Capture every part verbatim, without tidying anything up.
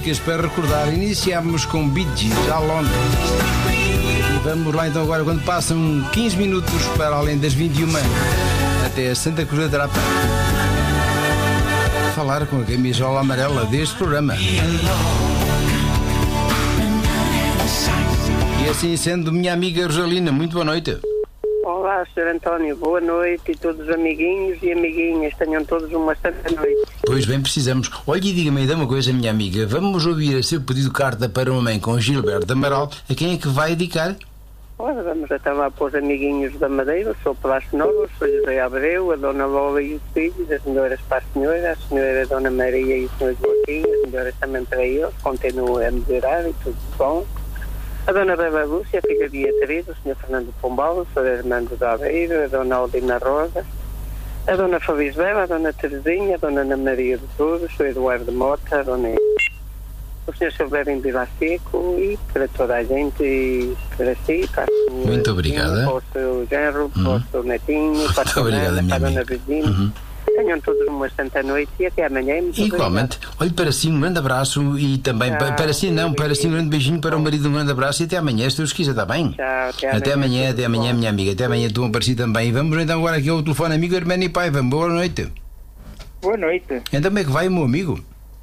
músicas para recordar. Iniciamos com Bee Gees, à Londres. E vamos lá então agora, quando passam quinze minutos para além das vinte e uma, até Santa Cruz da Trapa, falar com a camisola amarela deste programa. E assim sendo, minha amiga Rosalina, muito boa noite. Olá, senhor António, boa noite, e todos os amiguinhos e amiguinhas, tenham todos uma santa noite. Pois bem, precisamos. Olha, e diga-me ainda uma coisa, minha amiga, vamos ouvir a seu pedido de carta para uma mãe com Gilberto Amaral. A quem é que vai dedicar? Ora, vamos até lá para os amiguinhos da Madeira, sou Palácio Novo, sou José Abreu, a Dona Lola e os filhos, as senhoras para a senhora, a senhora Dona Maria e o senhor Joaquim, as senhoras também para eles, continuam a melhorar e tudo bom. A Dona Bela Lúcia, a filha Beatriz, o senhor Fernando Pombal, o senhor Armando da Aveiro, a Dona Aldina Rosa, a Dona Fabisbela, a Dona Terezinha, a Dona Ana Maria de Todos, o senhor Eduardo Mota, a Dona o senhor Silvério Vila Seco, e para toda a gente, e para si, para a sua muito obrigada. Para o seu genro, para uhum. o seu netinho, para a sua Ana, para a Dona Virginia. Uhum. Tenham todos uma santa noite e até amanhã. Igualmente. Olhe, para si um grande abraço e também ah, para, para si não, para si um grande beijinho, para o marido um grande abraço e até amanhã, se Deus quiser, está bem? Tchau, até, até amanhã, amanhã, até amanhã, minha amiga, até amanhã, tu para si também. Vamos então agora aqui ao telefone, amigo Herménio Paiva. Boa noite. Boa noite. Então como é que vai, meu amigo?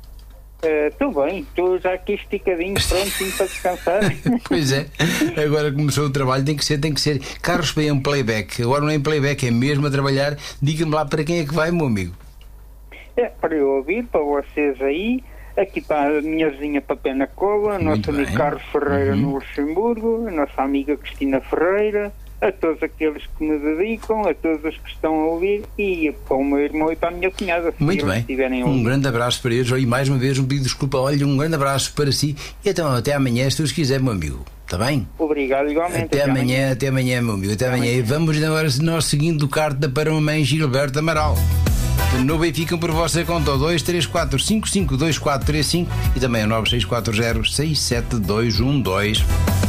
Estou uh, bem, estou já aqui esticadinho, prontinho para descansar. Pois é, agora começou o trabalho, tem que ser, tem que ser. Carlos P é um playback, agora não é em playback, é mesmo a trabalhar. Diga-me lá para quem é que vai, meu amigo? É, para eu ouvir, para vocês aí, aqui para a minha vizinha Papena Cola, nosso amigo Carlos Ferreira, uhum. no Luxemburgo, a nossa amiga Cristina Ferreira, a todos aqueles que me dedicam, a todos os que estão a ouvir e para o meu irmão e para a minha cunhada. Muito bem, um grande abraço para eles e mais uma vez um pedido de desculpa. Olha, um grande abraço para si e então até amanhã, se Deus quiser, meu amigo. Está bem? Obrigado, igualmente. Até, até amanhã, amanhã, até amanhã, meu amigo. Até, até amanhã. amanhã. E vamos agora nós seguindo carta para uma mãe Gilberto Amaral. No Benfica por você conta o dois três quatro cinco cinco dois quatro três cinco e também o nove seis quatro zero seis sete dois um dois.